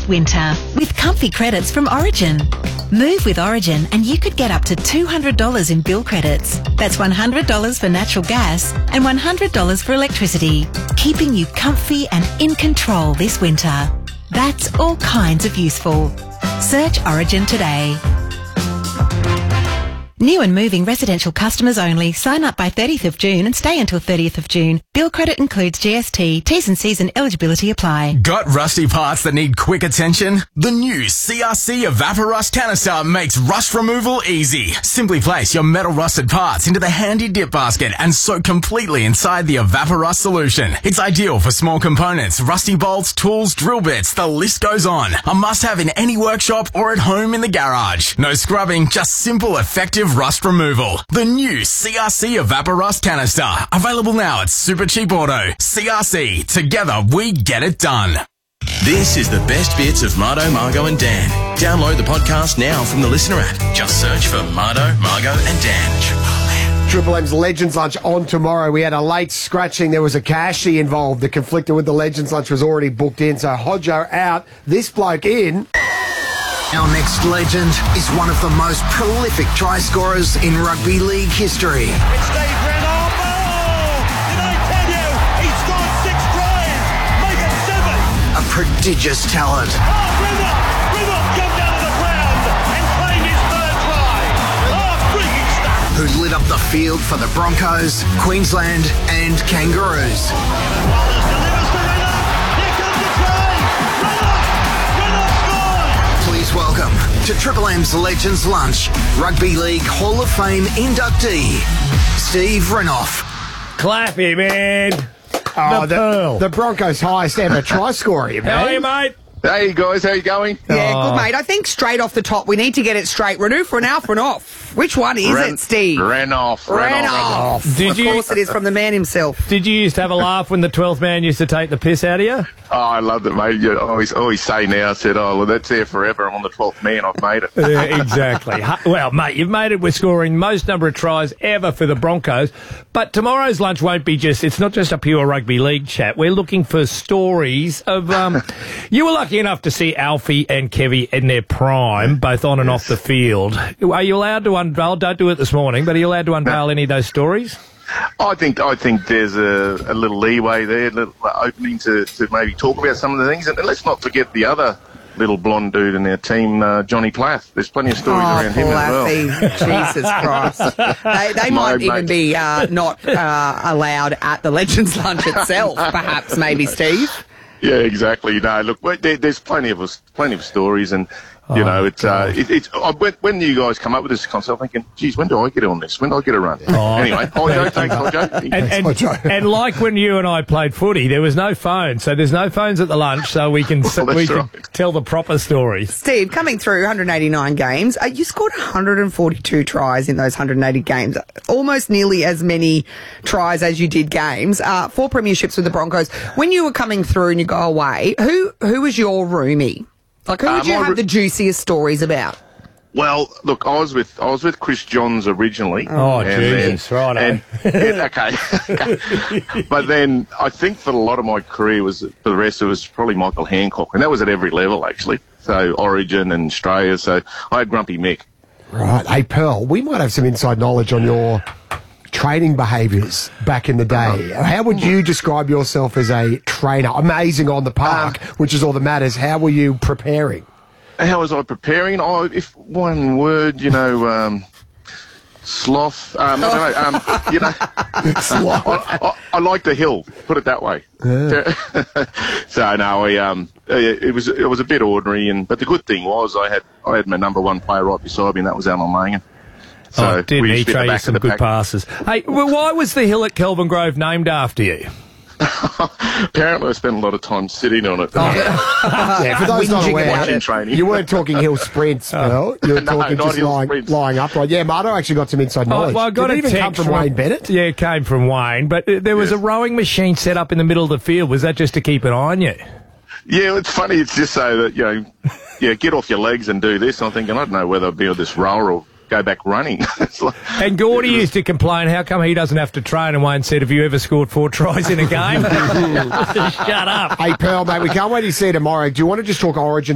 love winter with comfy credits from Origin. Move with Origin and you could get up to $200 in bill credits. That's $100 for natural gas and $100 for electricity, keeping you comfy and in control this winter. That's all kinds of useful. Search Origin today. New and moving residential customers only. Sign up by 30th of June and stay until 30th of June. Bill credit includes GST. T's and C's and eligibility apply. Got rusty parts that need quick attention? The new CRC Evaporust canister makes rust removal easy. Simply place your metal rusted parts into the handy dip basket and soak completely inside the Evaporust solution. It's ideal for small components, rusty bolts, tools, drill bits, the list goes on. A must-have in any workshop or at home in the garage. No scrubbing, just simple, effective rust removal. The new CRC Evaporust canister. Available now at Super Cheap Auto. CRC. Together we get it done. This is the best bits of Mardo, Margo and Dan. Download the podcast now from the Listener app. Just search for Mardo, Margo and Dan. Triple M's Legends Lunch on tomorrow. We had a late scratching. There was a cashy involved. The conflictor with the Legends Lunch was already booked in. So Hodjo out. This bloke in. Our next legend is one of the most prolific try scorers in rugby league history. It's Steve Renouf. Oh! Did I tell you? He scored 6 tries. Make it 7. A prodigious talent. Oh, Renouf jumped out of the ground and claimed his 3rd try. Oh, freaking stuff. Who lit up the field for the Broncos, Queensland and Kangaroos. Wallace delivers to Renouf. Here comes the try. Renouf scored. Please welcome to Triple M's Legends Lunch, Rugby League Hall of Fame inductee, Steve Renouf. Clap him, man. Oh, the Pearl. the Broncos' highest ever try scorer, man. How are you, mate? Hey guys, how you going? Yeah, good, mate. I think straight off the top, we need to get it straight. Renouf, Renouf. Which one is it, Steve? Renouf. Of course it is, from the man himself. Did you used to have a laugh when the 12th man used to take the piss out of you? Oh, I loved it, mate. You always say now, I said, oh, well, that's there forever. I'm on the 12th man. I've made it. Yeah, exactly. Well, mate, you've made it with scoring most number of tries ever for the Broncos. But tomorrow's lunch won't be it's not just a pure rugby league chat. We're looking for stories of, you were lucky enough to see Alfie and Kevy in their prime, both on and off the field. Are you allowed to unveil, don't do it this morning, but are you allowed to unveil any of those stories? I think there's a little leeway there, a little opening to maybe talk about some of the things. And let's not forget the other little blonde dude in our team, Johnny Plath. There's plenty of stories around him as well. Jesus Christ. They might even be not allowed at the Legends Lunch itself, perhaps, maybe, Steve. Yeah, exactly. No, look, there's plenty of stories, and you know, when you guys come up with this concept, I'm thinking, geez, when do I get on this? When do I get a run? Anyway, thanks, Hodjo. And like when you and I played footy, there was no phone, so there's no phones at the lunch, so we can can tell the proper story. Steve, coming through 189 games, you scored 142 tries in those 180 games, almost nearly as many tries as you did games. 4 premierships with the Broncos. When you were coming through and you go away, who was your roomie? Like, who would you have the juiciest stories about? Well, look, I was with Chris Johns originally. Oh, Jesus, right. Okay. But then I think for a lot of my career for the rest, it was probably Michael Hancock, and that was at every level, actually. So Origin and Australia, so I had Grumpy Mick. Right. Hey, Pearl, we might have some inside knowledge on your training behaviours back in the day. How would you describe yourself as a trainer? Amazing on the park, which is all that matters. How were you preparing? How was I preparing? Oh, if one word, sloth. I don't know. Sloth. I like the hill. Put it that way. Yeah. So no, it was a bit ordinary, but the good thing was I had my number 1 player right beside me, and that was Alan Mangan. So didn't he throw you some good passes? Hey, well, why was the hill at Kelvin Grove named after you? Apparently I spent a lot of time sitting on it. Yeah, for those not aware, training. You weren't talking hill sprints, Pearl. You were talking just lying upright. Yeah, Mardo actually got some inside knowledge. Well, I got Did it even come from Wayne Bennett? Yeah, it came from Wayne, but there was a rowing machine set up in the middle of the field. Was that just to keep an eye on you? Yeah, it's funny. It's just so that, get off your legs and do this. I'm thinking, I don't know whether I'll be on this rower or go back running. And Gordy used to complain, how come he doesn't have to train? And Wayne said, have you ever scored 4 tries in a game? Shut up. Hey, Pearl, mate, we can't wait to see you tomorrow. Do you want to just talk Origin